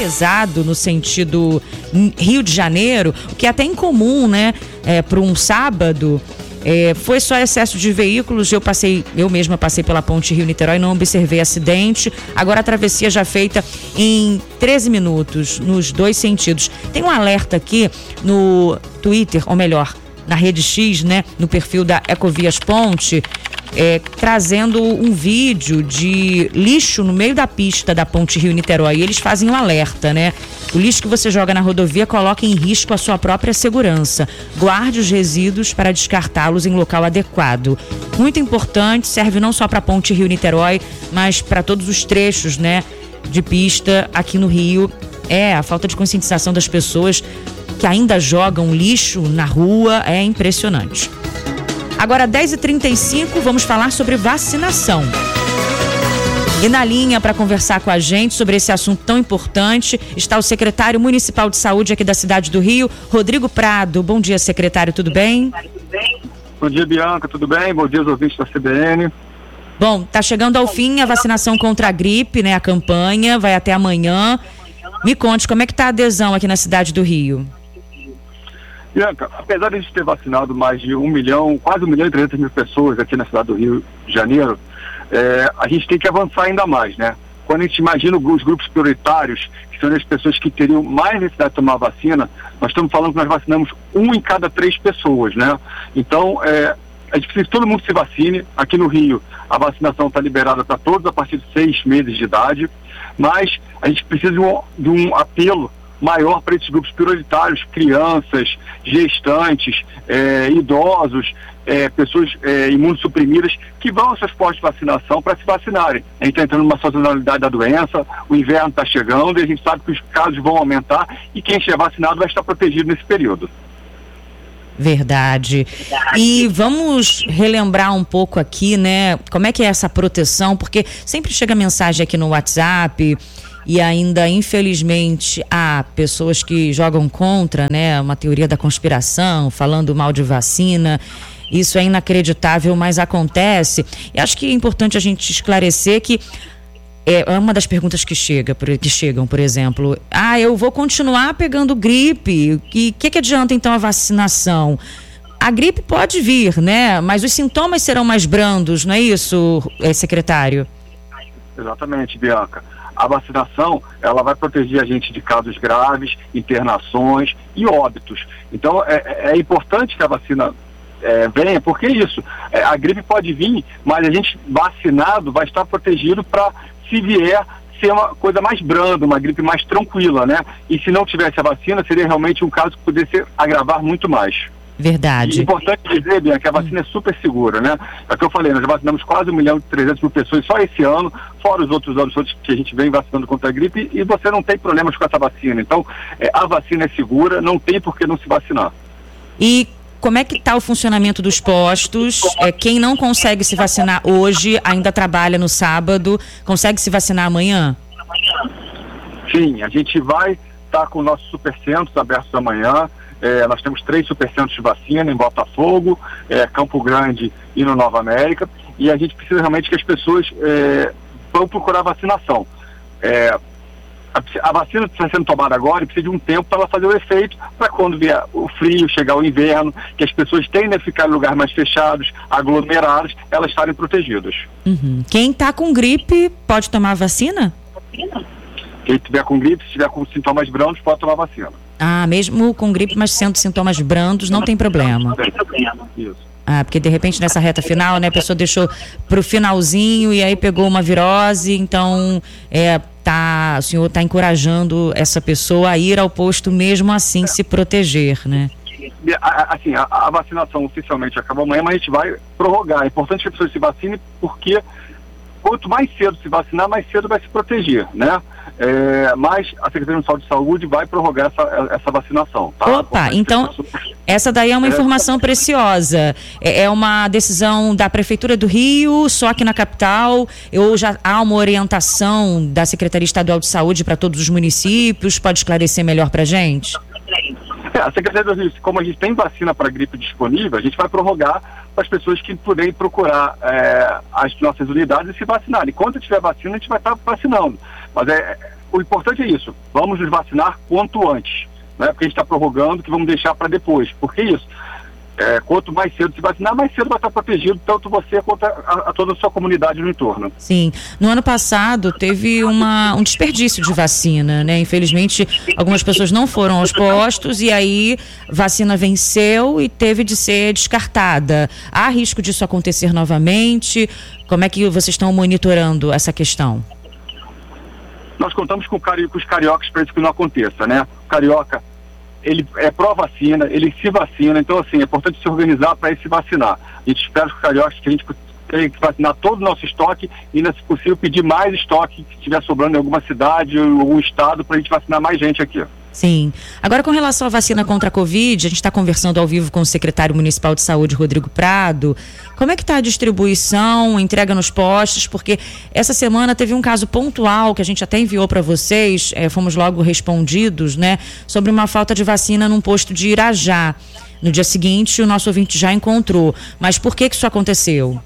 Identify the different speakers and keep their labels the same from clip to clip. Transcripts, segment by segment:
Speaker 1: pesado no sentido Rio de Janeiro, o que é até incomum, né, para um sábado. Foi só excesso de veículos. Eu mesma passei pela ponte Rio-Niterói, não observei acidente. Agora a travessia já feita em 13 minutos, nos dois sentidos. Tem um alerta aqui no Twitter, ou melhor, na Rede X, né, no perfil da Ecovias Ponte, trazendo um vídeo de lixo no meio da pista da ponte Rio-Niterói. E eles fazem um alerta, né? O lixo que você joga na rodovia coloca em risco a sua própria segurança. Guarde os resíduos para descartá-los em local adequado. Muito importante, serve não só para a ponte Rio-Niterói, mas para todos os trechos, né, de pista aqui no Rio. A falta de conscientização das pessoas que ainda jogam lixo na rua é impressionante. Agora, 10h35, vamos falar sobre vacinação. E na linha para conversar com a gente sobre esse assunto tão importante está o secretário municipal de saúde aqui da cidade do Rio, Rodrigo Prado. Bom dia, secretário, tudo bem?
Speaker 2: Bom dia, Bianca, tudo bem? Bom dia aos ouvintes da CBN.
Speaker 1: Bom, tá chegando ao fim a vacinação contra a gripe, né? A campanha vai até amanhã. Me conte, como é que tá a adesão aqui na cidade do Rio?
Speaker 2: Bianca, apesar de a gente ter vacinado mais de 1 milhão, quase 1.300.000 pessoas aqui na cidade do Rio de Janeiro, a gente tem que avançar ainda mais, né? Quando a gente imagina os grupos prioritários, que são as pessoas que teriam mais necessidade de tomar vacina, nós estamos falando que nós vacinamos 1 em cada 3 pessoas, né? Então, a gente precisa que todo mundo se vacine. Aqui no Rio, a vacinação está liberada para todos a partir de 6 meses de idade, mas a gente precisa de um apelo maior para esses grupos prioritários, crianças, gestantes, idosos, pessoas imunossuprimidas, que vão aos seus postos de vacinação para se vacinarem. A gente está entrando numa sazonalidade da doença, o inverno está chegando e a gente sabe que os casos vão aumentar e quem estiver vacinado vai estar protegido nesse período.
Speaker 1: Verdade. E vamos relembrar um pouco aqui, né, como é que é essa proteção, porque sempre chega mensagem aqui no WhatsApp e ainda, infelizmente, há pessoas que jogam contra, né, uma teoria da conspiração, falando mal de vacina. Isso é inacreditável, mas acontece. E acho que é importante a gente esclarecer que é uma das perguntas que chegam, por exemplo, eu vou continuar pegando gripe, que adianta então a vacinação? A gripe pode vir, né? Mas os sintomas serão mais brandos, não é isso, secretário?
Speaker 2: Exatamente, Bianca. A vacinação, ela vai proteger a gente de casos graves, internações e óbitos. Então, é importante que a vacina venha, porque isso, a gripe pode vir, mas a gente vacinado vai estar protegido para, se vier, ser uma coisa mais branda, uma gripe mais tranquila, né? E se não tivesse a vacina, seria realmente um caso que pudesse agravar muito mais.
Speaker 1: Verdade.
Speaker 2: E é importante dizer, Bianca, que a vacina é super segura, né? É o que eu falei, nós já vacinamos quase 1.300.000 pessoas só esse ano, fora os outros anos que a gente vem vacinando contra a gripe, e você não tem problemas com essa vacina. Então, a vacina é segura, não tem por que não se vacinar.
Speaker 1: E como é que está o funcionamento dos postos? Quem não consegue se vacinar hoje, ainda trabalha no sábado, consegue se vacinar amanhã?
Speaker 2: Sim, a gente vai estar com nossos supercentros abertos amanhã. Nós temos 3 supercentros de vacina em Botafogo, Campo Grande e no Nova América, e a gente precisa realmente que as pessoas vão procurar vacinação. A vacina está sendo tomada agora e precisa de um tempo para ela fazer o efeito, para quando vier o frio, chegar o inverno, que as pessoas tendem a ficar em lugares mais fechados, aglomerados, elas estarem protegidas.
Speaker 1: Uhum. Quem está com gripe pode tomar a vacina?
Speaker 2: Quem estiver com gripe, se estiver com sintomas brandos, pode tomar vacina.
Speaker 1: Mesmo com gripe, mas sendo sintomas brandos, não tem problema.
Speaker 2: Não tem problema. Isso.
Speaker 1: Porque de repente nessa reta final, né, a pessoa deixou pro finalzinho e aí pegou uma virose, então o senhor está encorajando essa pessoa a ir ao posto mesmo assim se proteger, né?
Speaker 2: Assim, a vacinação oficialmente acaba amanhã, mas a gente vai prorrogar. É importante que a pessoa se vacine, porque quanto mais cedo se vacinar, mais cedo vai se proteger, né? Mas a Secretaria Municipal de Saúde vai prorrogar essa vacinação. Tá?
Speaker 1: Opa, então essa daí é uma informação preciosa. É uma decisão da Prefeitura do Rio, só aqui na capital, ou já há uma orientação da Secretaria Estadual de Saúde para todos os municípios? Pode esclarecer melhor para a gente?
Speaker 2: A Secretaria do Rio, como a gente tem vacina para gripe disponível, a gente vai prorrogar para as pessoas que puderem procurar as nossas unidades e se vacinarem. Enquanto tiver vacina, a gente vai estar vacinando. Mas o importante é isso, vamos nos vacinar quanto antes. Não é porque a gente está prorrogando que vamos deixar para depois. Porque isso, quanto mais cedo se vacinar, mais cedo vai estar protegido, tanto você quanto a toda a sua comunidade no entorno.
Speaker 1: Sim. No ano passado teve um desperdício de vacina, né? Infelizmente, algumas pessoas não foram aos postos e aí vacina venceu e teve de ser descartada. Há risco disso acontecer novamente? Como é que vocês estão monitorando essa questão?
Speaker 2: Nós contamos com os cariocas para isso que não aconteça, né? O carioca, ele é pró-vacina, ele se vacina, então assim, é importante se organizar para ele se vacinar. A gente espera que os cariocas, que a gente tem que vacinar todo o nosso estoque e, se possível, pedir mais estoque que estiver sobrando em alguma cidade ou algum estado para a gente vacinar mais gente aqui.
Speaker 1: Sim. Agora, com relação à vacina contra a Covid, a gente está conversando ao vivo com o secretário municipal de saúde, Rodrigo Prado. Como é que está a distribuição, entrega nos postos? Porque essa semana teve um caso pontual que a gente até enviou para vocês, fomos logo respondidos, né, sobre uma falta de vacina num posto de Irajá. No dia seguinte, o nosso ouvinte já encontrou. Mas por que isso aconteceu?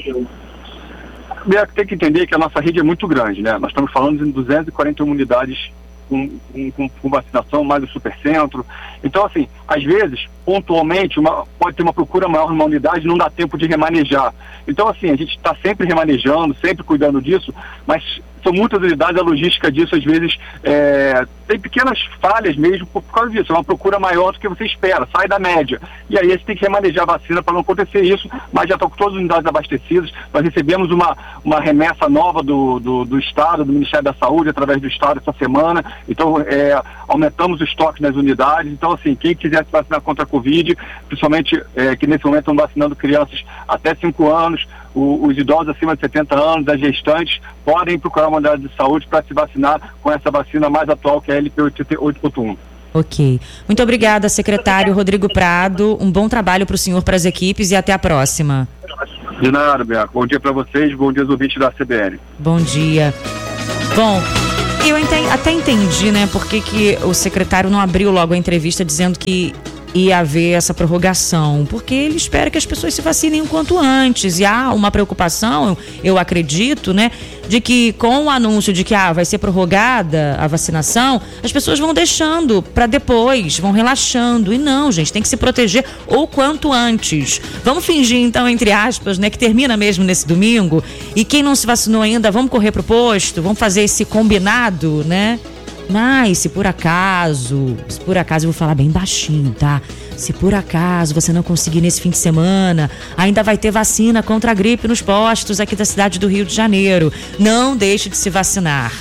Speaker 2: Tem que entender que a nossa rede é muito grande, né? Nós estamos falando de 241 unidades com vacinação, mais o supercentro. Então, assim, às vezes, pontualmente, pode ter uma procura maior numa unidade e não dá tempo de remanejar. Então, assim, a gente está sempre remanejando, sempre cuidando disso, mas são muitas unidades, a logística disso, às vezes, tem pequenas falhas mesmo por causa disso. É uma procura maior do que você espera, sai da média. E aí você tem que remanejar a vacina para não acontecer isso, mas já estão com todas as unidades abastecidas. Nós recebemos uma remessa nova do Estado, do Ministério da Saúde, através do Estado essa semana. Então, aumentamos o estoque nas unidades. Então, assim, quem quiser se vacinar contra a Covid, principalmente que nesse momento estão vacinando crianças até 5 anos, os idosos acima de 70 anos, as gestantes, podem procurar uma unidade de saúde para se vacinar com essa vacina mais atual, que é a LP 8.1.
Speaker 1: Ok. Muito obrigada, secretário Rodrigo Prado. Um bom trabalho para o senhor, para as equipes e até a próxima.
Speaker 2: De nada, Bianca. Bom dia para vocês, bom dia aos ouvintes da CBN.
Speaker 1: Bom dia. Bom, eu até entendi, né, por que o secretário não abriu logo a entrevista dizendo que ia haver essa prorrogação, porque ele espera que as pessoas se vacinem o quanto antes, e há uma preocupação, eu acredito, né, de que com o anúncio de que vai ser prorrogada a vacinação, as pessoas vão deixando para depois, vão relaxando, e não, gente, tem que se proteger o quanto antes. Vamos fingir então, entre aspas, né, que termina mesmo nesse domingo, e quem não se vacinou ainda, vamos correr pro posto, vamos fazer esse combinado, né? Mas se por acaso, eu vou falar bem baixinho, tá? Se por acaso você não conseguir nesse fim de semana, ainda vai ter vacina contra a gripe nos postos aqui da cidade do Rio de Janeiro. Não deixe de se vacinar.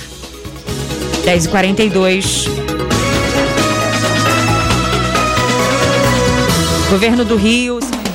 Speaker 1: 10h42. Governo do Rio.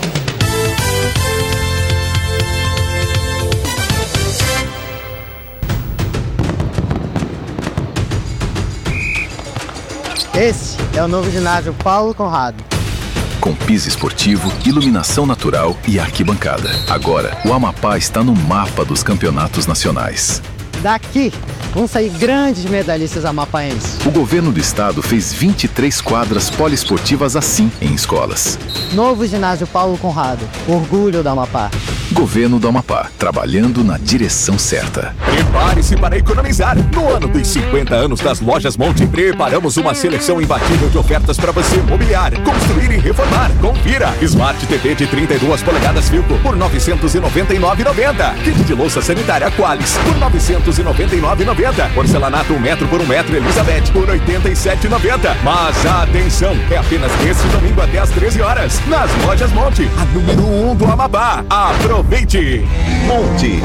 Speaker 3: Esse é o novo ginásio Paulo Conrado.
Speaker 4: Com piso esportivo, iluminação natural e arquibancada. Agora, o Amapá está no mapa dos campeonatos nacionais.
Speaker 3: Daqui vão sair grandes medalhistas amapaenses.
Speaker 4: O governo do estado fez 23 quadras poliesportivas assim em escolas.
Speaker 3: Novo ginásio Paulo Conrado. Orgulho do Amapá.
Speaker 4: Governo do Amapá, trabalhando na direção certa.
Speaker 5: Prepare-se para economizar. No ano dos 50 anos das Lojas Monte, preparamos uma seleção imbatível de ofertas para você mobiliar, construir e reformar. Confira. Smart TV de 32 polegadas Filco por R$ 999,90. Kit de louça sanitária Qualis por R$ 999,90. Porcelanato 1 metro por 1 metro Elizabeth por R$ 87,90. Mas atenção, é apenas nesse domingo até às 13 horas. Nas Lojas Monte, a número 1 do Amapá. Aproveite! Monte.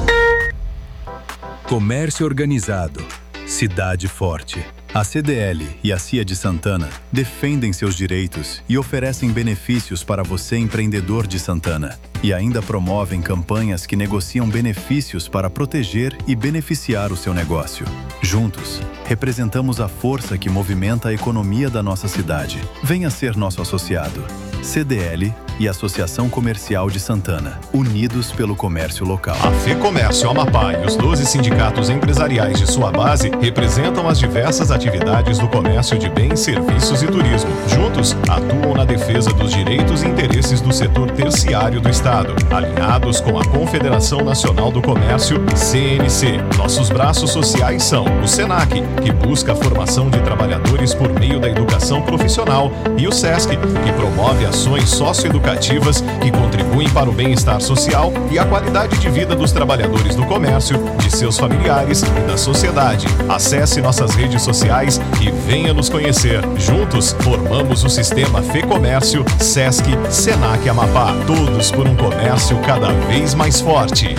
Speaker 6: Comércio organizado. Cidade forte. A CDL e a CIA de Santana defendem seus direitos e oferecem benefícios para você, empreendedor de Santana. E ainda promovem campanhas que negociam benefícios para proteger e beneficiar o seu negócio. Juntos, representamos a força que movimenta a economia da nossa cidade. Venha ser nosso associado. CDL e Associação Comercial de Santana, unidos pelo comércio local.
Speaker 7: A FEComércio Amapá e os 12 sindicatos empresariais de sua base representam as diversas atividades do comércio de bens, serviços e turismo. Juntos, atuam na defesa dos direitos e interesses do setor terciário do Estado, alinhados com a Confederação Nacional do Comércio, CNC. Nossos braços sociais são o SENAC, que busca a formação de trabalhadores por meio da educação profissional, e o SESC, que promove ações socioeducativas que contribuem para o bem-estar social e a qualidade de vida dos trabalhadores do comércio, de seus familiares e da sociedade. Acesse nossas redes sociais e venha nos conhecer. Juntos, formamos o sistema FEComércio, SESC, SENAC Amapá. Todos por um comércio cada vez mais forte.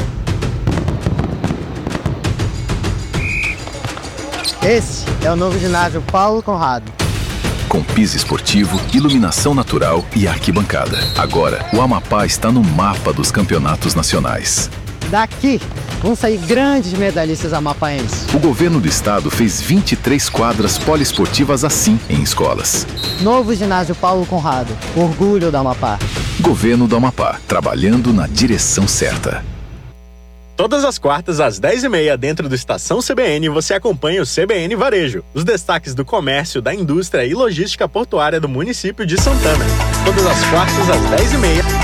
Speaker 3: Esse é o novo ginásio Paulo Conrado.
Speaker 4: Com piso esportivo, iluminação natural e arquibancada. Agora, o Amapá está no mapa dos campeonatos nacionais.
Speaker 3: Daqui vão sair grandes medalhistas amapaenses.
Speaker 4: O governo do estado fez 23 quadras poliesportivas assim em escolas.
Speaker 3: Novo ginásio Paulo Conrado, orgulho do Amapá.
Speaker 4: Governo do Amapá, trabalhando na direção certa.
Speaker 8: Todas as quartas, às 10h30, dentro do Estação CBN, você acompanha o CBN Varejo, os destaques do comércio, da indústria e logística portuária do município de Santana. Todas as quartas, às 10h30.